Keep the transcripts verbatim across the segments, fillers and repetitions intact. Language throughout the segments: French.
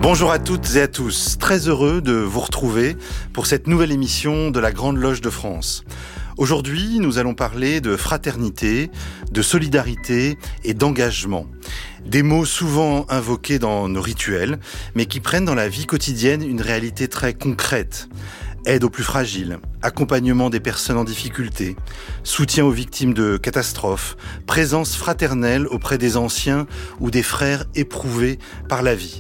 Bonjour à toutes et à tous, très heureux de vous retrouver pour cette nouvelle émission de la Grande Loge de France. Aujourd'hui, nous allons parler de fraternité, de solidarité et d'engagement. Des mots souvent invoqués dans nos rituels, mais qui prennent dans la vie quotidienne une réalité très concrète. Aide aux plus fragiles, accompagnement des personnes en difficulté, soutien aux victimes de catastrophes, présence fraternelle auprès des anciens ou des frères éprouvés par la vie.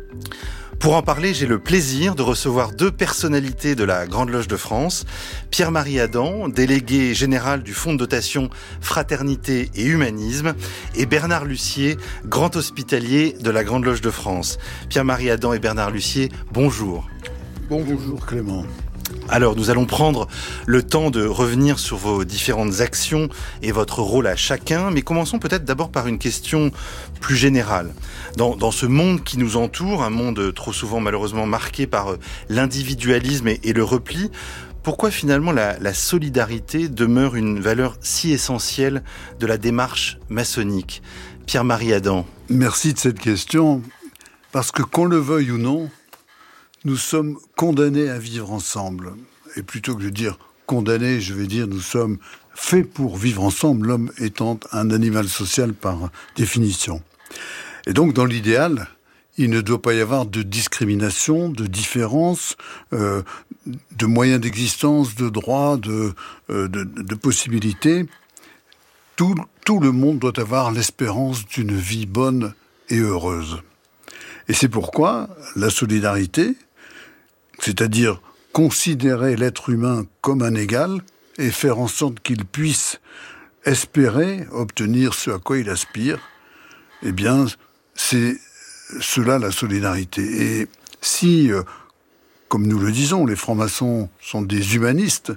Pour en parler, j'ai le plaisir de recevoir deux personnalités de la Grande Loge de France. Pierre-Marie Adam, délégué général du Fonds de dotation Fraternité et Humanisme, et Bernard Lussier, grand hospitalier de la Grande Loge de France. Pierre-Marie Adam et Bernard Lussier, bonjour. Bonjour Clément. Alors, nous allons prendre le temps de revenir sur vos différentes actions et votre rôle à chacun, mais commençons peut-être d'abord par une question plus générale. Dans, dans ce monde qui nous entoure, un monde trop souvent malheureusement marqué par l'individualisme et, et le repli, pourquoi finalement la, la solidarité demeure une valeur si essentielle de la démarche maçonnique ? Pierre-Marie Adam. Merci de cette question, parce que qu'on le veuille ou non, nous sommes condamnés à vivre ensemble. Et plutôt que de dire condamnés, je vais dire nous sommes faits pour vivre ensemble, l'homme étant un animal social par définition. Et donc, dans l'idéal, il ne doit pas y avoir de discrimination, de différence, euh, de moyens d'existence, de droits, de, euh, de, de possibilités. Tout, tout le monde doit avoir l'espérance d'une vie bonne et heureuse. Et c'est pourquoi la solidarité, c'est-à-dire considérer l'être humain comme un égal et faire en sorte qu'il puisse espérer obtenir ce à quoi il aspire, eh bien, c'est cela la solidarité. Et si, euh, comme nous le disons, les francs-maçons sont des humanistes,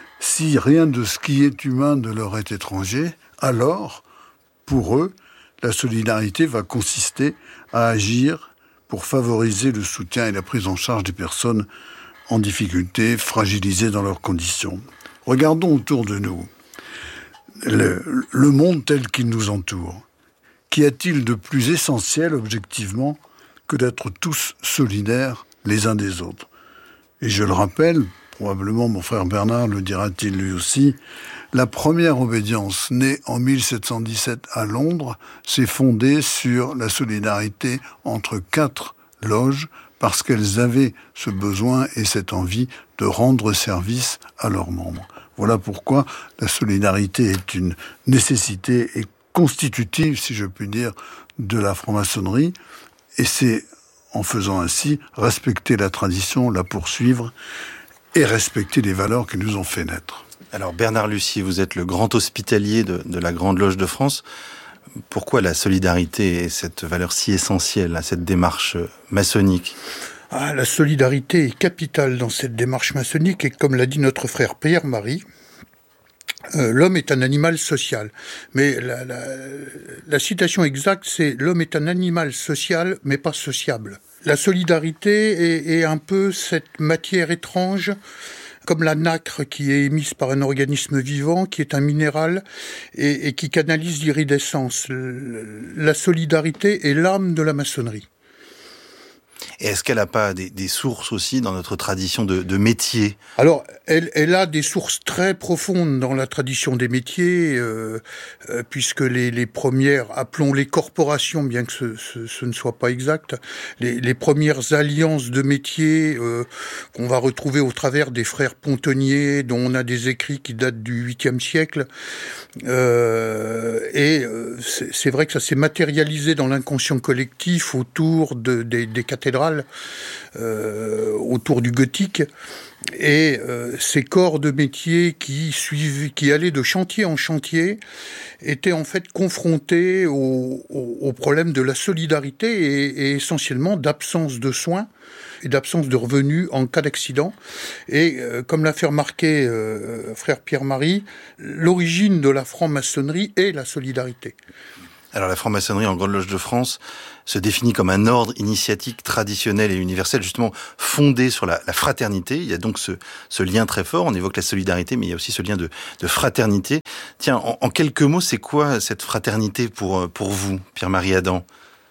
si rien de ce qui est humain ne leur est étranger, alors, pour eux, la solidarité va consister à agir pour favoriser le soutien et la prise en charge des personnes en difficulté, fragilisées dans leurs conditions. Regardons autour de nous le, le monde tel qu'il nous entoure. Qu'y a-t-il de plus essentiel, objectivement, que d'être tous solidaires les uns des autres ? Et je le rappelle, probablement mon frère Bernard le dira-t-il lui aussi, la première obédience, née en mille sept cent dix-sept à Londres, s'est fondée sur la solidarité entre quatre loges parce qu'elles avaient ce besoin et cette envie de rendre service à leurs membres. Voilà pourquoi la solidarité est une nécessité et constitutive, si je puis dire, de la franc-maçonnerie. Et c'est en faisant ainsi respecter la tradition, la poursuivre et respecter les valeurs qui nous ont fait naître. Alors Bernard Lussier, vous êtes le grand hospitalier de, de la Grande Loge de France. Pourquoi la solidarité est cette valeur si essentielle à cette démarche maçonnique ? Ah, la solidarité est capitale dans cette démarche maçonnique et comme l'a dit notre frère Pierre-Marie, euh, l'homme est un animal social. Mais la, la, la citation exacte, c'est « l'homme est un animal social, mais pas sociable ». La solidarité est, est un peu cette matière étrange, comme la nacre qui est émise par un organisme vivant, qui est un minéral, et, et qui canalise l'iridescence. La solidarité est l'âme de la maçonnerie. Et est-ce qu'elle n'a pas des, des sources aussi dans notre tradition de, de métier ? Alors, elle, elle a des sources très profondes dans la tradition des métiers, euh, euh, puisque les, les premières, appelons-les corporations, bien que ce, ce, ce ne soit pas exact, les, les premières alliances de métiers euh, qu'on va retrouver au travers des frères Pontonnier, dont on a des écrits qui datent du huitième siècle, euh, et euh, c'est, c'est vrai que ça s'est matérialisé dans l'inconscient collectif autour de, des, des cathédrales, Euh, autour du gothique, et euh, ces corps de métier qui suivaient, qui allaient de chantier en chantier, étaient en fait confrontés au, au, au problème de la solidarité et, et essentiellement d'absence de soins et d'absence de revenus en cas d'accident. Et euh, comme l'a fait remarquer euh, frère Pierre-Marie, l'origine de la franc-maçonnerie est la solidarité. Alors la franc-maçonnerie en Grande Loge de France se définit comme un ordre initiatique traditionnel et universel, justement fondé sur la, la fraternité. Il y a donc ce, ce lien très fort, on évoque la solidarité, mais il y a aussi ce lien de, de fraternité. Tiens, en, en quelques mots, c'est quoi cette fraternité pour, pour vous, Pierre-Marie Adam ?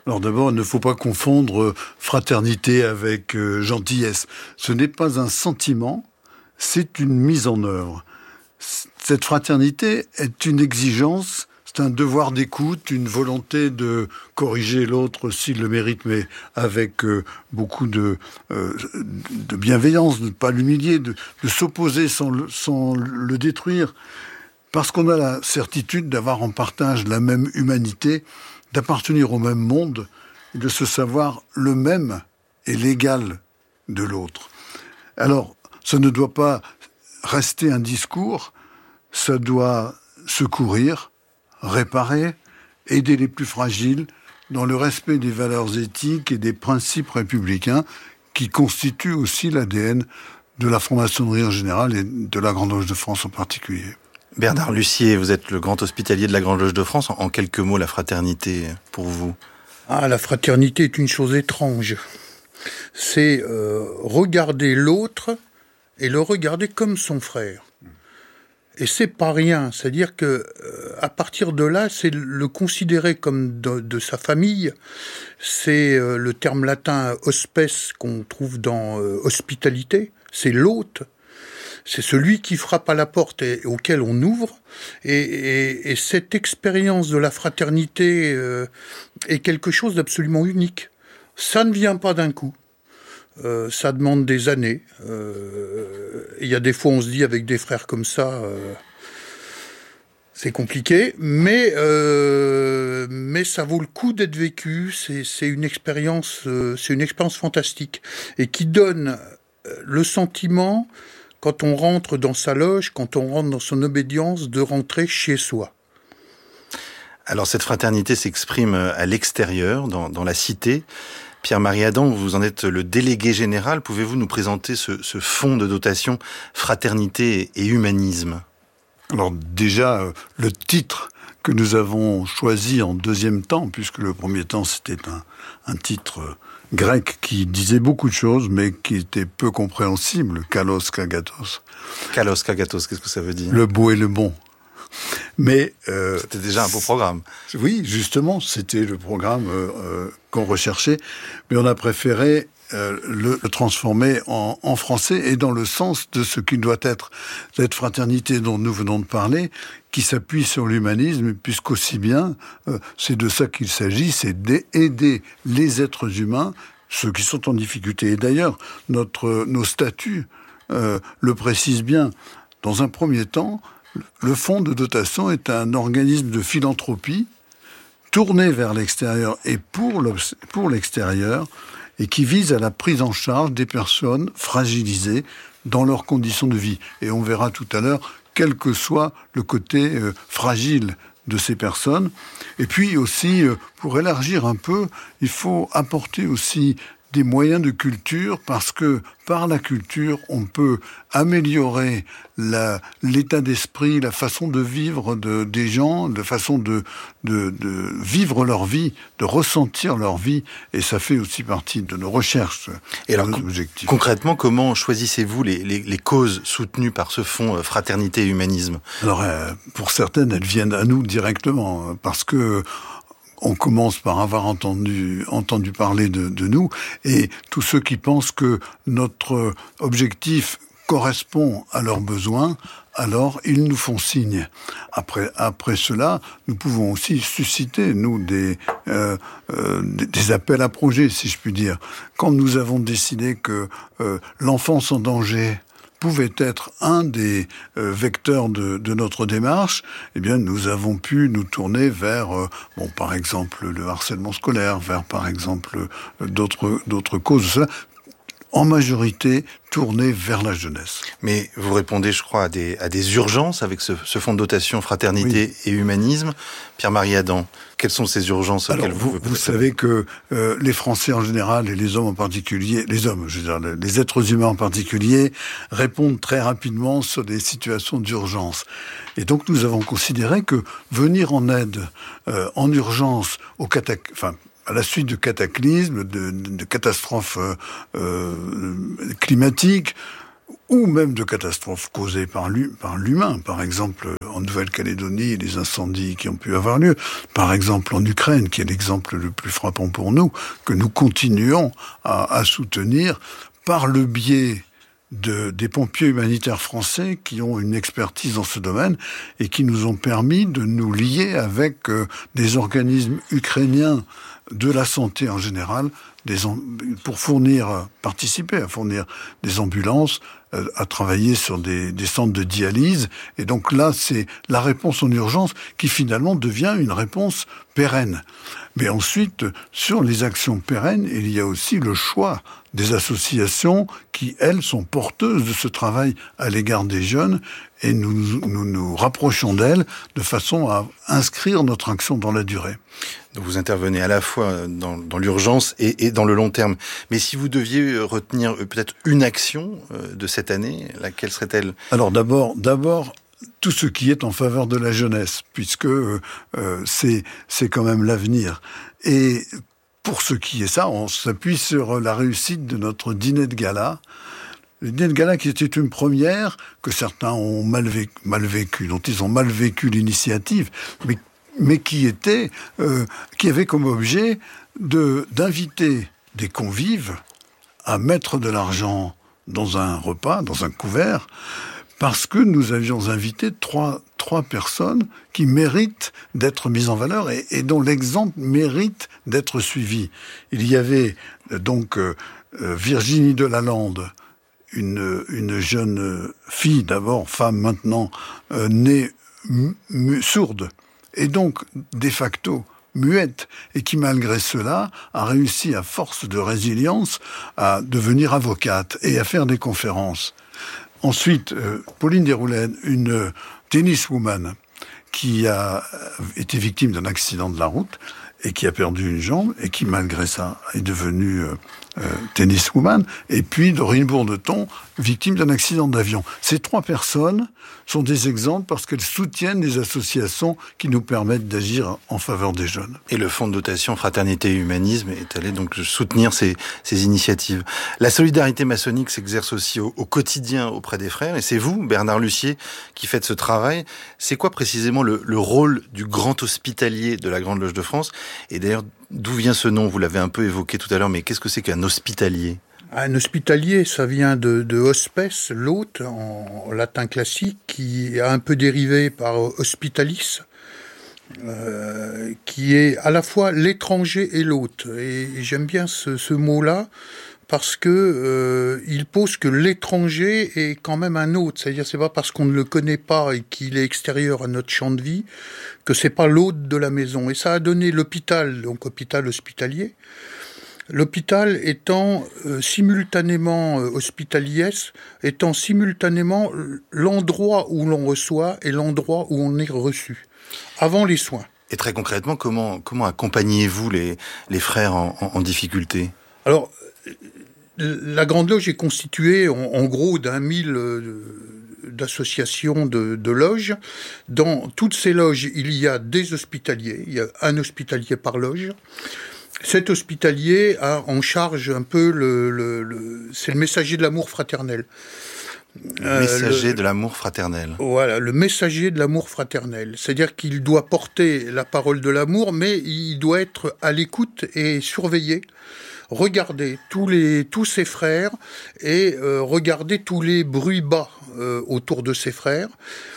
Alors d'abord, il ne faut pas confondre fraternité avec euh, gentillesse. Ce n'est pas un sentiment, c'est une mise en œuvre. Cette fraternité est une exigence, c'est un devoir d'écoute, une volonté de corriger l'autre s'il le mérite, mais avec euh, beaucoup de, euh, de bienveillance, de ne pas l'humilier, de, de s'opposer sans le, sans le détruire, parce qu'on a la certitude d'avoir en partage la même humanité, d'appartenir au même monde, et de se savoir le même et l'égal de l'autre. Alors, ça ne doit pas rester un discours, ça doit secourir, réparer, aider les plus fragiles dans le respect des valeurs éthiques et des principes républicains qui constituent aussi l'A D N de la franc-maçonnerie en général et de la Grande Loge de France en particulier. Bernard Lussier, vous êtes le grand hospitalier de la Grande Loge de France. En quelques mots, la fraternité, pour vous? Ah, la fraternité est une chose étrange. C'est euh, regarder l'autre et le regarder comme son frère. Et c'est pas rien, c'est-à-dire que euh, à partir de là, c'est le considérer comme de, de sa famille. C'est euh, le terme latin hospes qu'on trouve dans euh, hospitalité. C'est l'hôte. C'est celui qui frappe à la porte et auquel on ouvre. Et, et, et cette expérience de la fraternité euh, est quelque chose d'absolument unique. Ça ne vient pas d'un coup. Euh, ça demande des années. Il euh, y a des fois, on se dit, avec des frères comme ça, euh, c'est compliqué, mais euh, mais ça vaut le coup d'être vécu. C'est c'est une expérience, euh, c'est une expérience fantastique et qui donne le sentiment, quand on rentre dans sa loge, quand on rentre dans son obédience, de rentrer chez soi. Alors cette fraternité s'exprime à l'extérieur, dans, dans la cité. Pierre-Marie Adam, vous en êtes le délégué général. Pouvez-vous nous présenter ce, ce fonds de dotation fraternité et humanisme? Alors déjà, euh, le titre que nous avons choisi en deuxième temps, puisque le premier temps c'était un, un titre euh, grec qui disait beaucoup de choses, mais qui était peu compréhensible, Kalos Kagatos. Kalos Kagatos, qu'est-ce que ça veut dire? Le beau et le bon. Mais euh, c'était déjà un beau programme. Oui, justement, c'était le programme euh, euh, qu'on recherchait, mais on a préféré euh, le, le transformer en, en français et dans le sens de ce qu'il doit être cette fraternité dont nous venons de parler, qui s'appuie sur l'humanisme, puisqu'aussi bien euh, c'est de ça qu'il s'agit, c'est d'aider les êtres humains, ceux qui sont en difficulté. Et d'ailleurs, notre nos statuts euh, le précisent bien. Dans un premier temps, le fonds de dotation est un organisme de philanthropie tourné vers l'extérieur et pour, pour l'extérieur et qui vise à la prise en charge des personnes fragilisées dans leurs conditions de vie. Et on verra tout à l'heure, quel que soit le côté euh, fragile de ces personnes. Et puis aussi, euh, pour élargir un peu, il faut apporter aussi des moyens de culture, parce que par la culture, on peut améliorer la, l'état d'esprit, la façon de vivre de, des gens, la façon de, de, de vivre leur vie, de ressentir leur vie, et ça fait aussi partie de nos recherches, et alors, nos objectifs. Concrètement, comment choisissez-vous les, les, les causes soutenues par ce fonds Fraternité et Humanisme? Alors, euh, pour certaines, elles viennent à nous directement, parce que on commence par avoir entendu, entendu parler de, de nous, et tous ceux qui pensent que notre objectif correspond à leurs besoins, alors ils nous font signe. Après, après cela, nous pouvons aussi susciter, nous, des, euh, euh, des appels à projets, si je puis dire. Quand nous avons décidé que euh, l'enfance en danger pouvait être un des euh, vecteurs de, de notre démarche, eh bien, nous avons pu nous tourner vers, euh, bon, par exemple, le harcèlement scolaire, vers, par exemple, euh, d'autres, d'autres causes, en majorité tournées vers la jeunesse. Mais vous répondez, je crois, à des, à des urgences avec ce, ce fonds de dotation Fraternité oui. et Humanisme. Pierre-Marie Adam, quelles sont ces urgences auxquelles Alors, vous... Vous, vous savez que euh, les Français en général et les hommes en particulier, les hommes, je veux dire, les êtres humains en particulier, répondent très rapidement sur des situations d'urgence. Et donc nous avons considéré que venir en aide euh, en urgence aux catac... enfin, à la suite de cataclysmes, de, de, de catastrophes euh, euh, climatiques, ou même de catastrophes causées par l'humain. Par exemple, en Nouvelle-Calédonie, les incendies qui ont pu avoir lieu. Par exemple, en Ukraine, qui est l'exemple le plus frappant pour nous, que nous continuons à, à soutenir par le biais de, des pompiers humanitaires français qui ont une expertise dans ce domaine et qui nous ont permis de nous lier avec euh, des organismes ukrainiens de la santé en général, des, pour fournir, participer à fournir des ambulances, euh, à travailler sur des, des centres de dialyse. Et donc là, c'est la réponse en urgence qui finalement devient une réponse pérenne. Mais ensuite, sur les actions pérennes, il y a aussi le choix des associations qui, elles, sont porteuses de ce travail à l'égard des jeunes, et nous nous, nous rapprochons d'elles de façon à inscrire notre action dans la durée. Donc vous intervenez à la fois dans, dans l'urgence et, et dans le long terme. Mais si vous deviez retenir peut-être une action de cette année, laquelle serait-elle ? Alors d'abord, d'abord, tout ce qui est en faveur de la jeunesse, puisque euh, c'est, c'est quand même l'avenir. Et pour ce qui est ça, on s'appuie sur la réussite de notre dîner de gala. Le dîner de gala qui était une première, que certains ont mal vécu, mal vécu dont ils ont mal vécu l'initiative, mais, mais qui était, euh, qui avait comme objet de, d'inviter des convives à mettre de l'argent dans un repas, dans un couvert, parce que nous avions invité trois, trois personnes qui méritent d'être mises en valeur et, et dont l'exemple mérite d'être suivi. Il y avait donc euh, Virginie Delalande, une, une jeune fille d'abord, femme maintenant, euh, née mu- mu- sourde, et donc de facto muette, et qui malgré cela a réussi à force de résilience à devenir avocate et à faire des conférences. Ensuite, euh, Pauline Desroulèdes, une euh, tenniswoman qui a été victime d'un accident de la route et qui a perdu une jambe et qui, malgré ça, est devenue euh, euh, tenniswoman. Et puis Dorine Bourdeton, victime d'un accident d'avion. Ces trois personnes sont des exemples parce qu'elles soutiennent les associations qui nous permettent d'agir en faveur des jeunes. Et le fonds de dotation Fraternité et Humanisme est allé donc soutenir ces, ces initiatives. La solidarité maçonnique s'exerce aussi au, au quotidien auprès des frères, et c'est vous, Bernard Lussier, qui faites ce travail. C'est quoi précisément le, le rôle du grand hospitalier de la Grande Loge de France ? Et d'ailleurs, d'où vient ce nom ? Vous l'avez un peu évoqué tout à l'heure, mais qu'est-ce que c'est qu'un hospitalier ? Un hospitalier, ça vient de, de hospes, l'hôte, en latin classique, qui a un peu dérivé par hospitalis, euh, qui est à la fois l'étranger et l'hôte. Et j'aime bien ce, ce mot-là, parce que euh, il pose que l'étranger est quand même un hôte. C'est-à-dire, c'est pas parce qu'on ne le connaît pas et qu'il est extérieur à notre champ de vie que c'est pas l'hôte de la maison. Et ça a donné l'hôpital, donc hôpital hospitalier. L'hôpital étant euh, simultanément euh, hospitalier, étant simultanément l'endroit où l'on reçoit et l'endroit où on est reçu, avant les soins. Et très concrètement, comment, comment accompagnez-vous les, les frères en, en, en difficulté ? Alors, la Grande Loge est constituée en, en gros d'un mille euh, d'associations de, de loges. Dans toutes ces loges, il y a des hospitaliers, il y a un hospitalier par loge. Cet hospitalier a en charge un peu le, le, le c'est le messager de l'amour fraternel. Le messager euh, le, de l'amour fraternel. Voilà, le messager de l'amour fraternel. C'est-à-dire qu'il doit porter la parole de l'amour, mais il doit être à l'écoute et surveiller, regarder tous les tous ses frères et euh, regarder tous les bruits bas euh, autour de ses frères.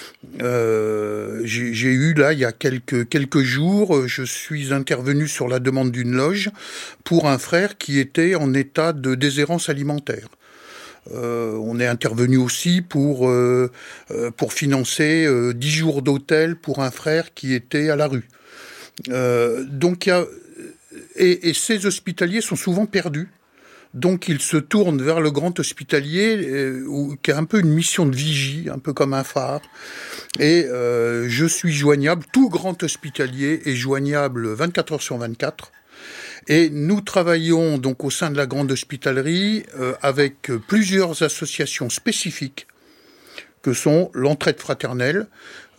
Euh, j'ai, j'ai eu là il y a quelques quelques jours, je suis intervenu sur la demande d'une loge pour un frère qui était en état de déshérence alimentaire. Euh, on est intervenu aussi pour euh, pour financer euh, dix jours d'hôtel pour un frère qui était à la rue. Euh, donc il y a et, et ces hospitaliers sont souvent perdus. Donc il se tourne vers le grand hospitalier euh, où, qui a un peu une mission de vigie, un peu comme un phare. Et euh, je suis joignable, tout grand hospitalier est joignable vingt-quatre heures sur vingt-quatre. Et nous travaillons donc au sein de la grande hospitalerie euh, avec plusieurs associations spécifiques que sont l'entraide fraternelle,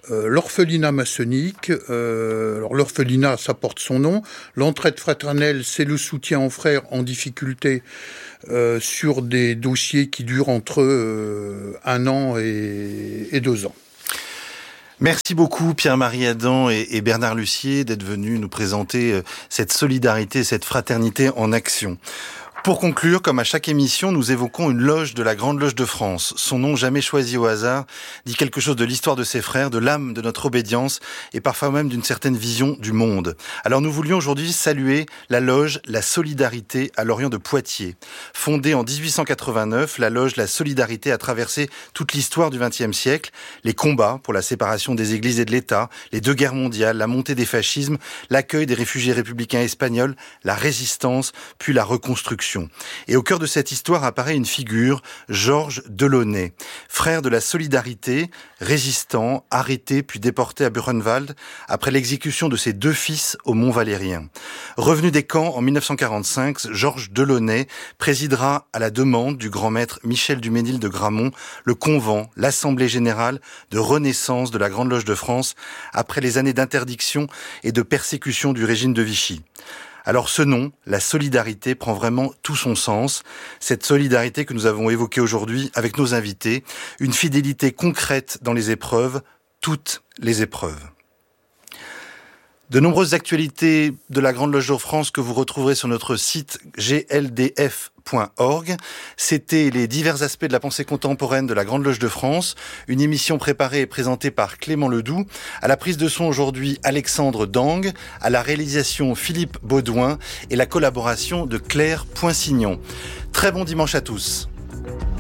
euh, l'orphelinat maçonnique. Euh, alors l'orphelinat, ça porte son nom. L'entraide fraternelle, c'est le soutien aux frères en difficulté euh, sur des dossiers qui durent entre euh, un an et, et deux ans. Merci beaucoup Pierre-Marie Adam et, et Bernard Lussier d'être venus nous présenter cette solidarité, cette fraternité en action. Pour conclure, comme à chaque émission, nous évoquons une loge de la Grande Loge de France. Son nom, jamais choisi au hasard, dit quelque chose de l'histoire de ses frères, de l'âme de notre obédience et parfois même d'une certaine vision du monde. Alors nous voulions aujourd'hui saluer la loge La Solidarité à Lorient de Poitiers. Fondée en dix-huit cent quatre-vingt-neuf, la loge La Solidarité a traversé toute l'histoire du vingtième siècle, les combats pour la séparation des églises et de l'État, les deux guerres mondiales, la montée des fascismes, l'accueil des réfugiés républicains espagnols, la résistance, puis la reconstruction. Et au cœur de cette histoire apparaît une figure, Georges Delaunay, frère de la Solidarité, résistant, arrêté puis déporté à Buchenwald après l'exécution de ses deux fils au Mont Valérien. Revenu des camps en mille neuf cent quarante-cinq, Georges Delaunay présidera à la demande du grand maître Michel Duménil de Gramont le convent, l'Assemblée générale de renaissance de la Grande Loge de France après les années d'interdiction et de persécution du régime de Vichy. Alors ce nom, la solidarité, prend vraiment tout son sens. Cette solidarité que nous avons évoquée aujourd'hui avec nos invités, une fidélité concrète dans les épreuves, toutes les épreuves. De nombreuses actualités de la Grande Loge de France que vous retrouverez sur notre site g l d f point org. C'était les divers aspects de la pensée contemporaine de la Grande Loge de France, une émission préparée et présentée par Clément Ledoux, à la prise de son aujourd'hui Alexandre Dang, à la réalisation Philippe Baudouin et la collaboration de Claire Poinsignon. Très bon dimanche à tous.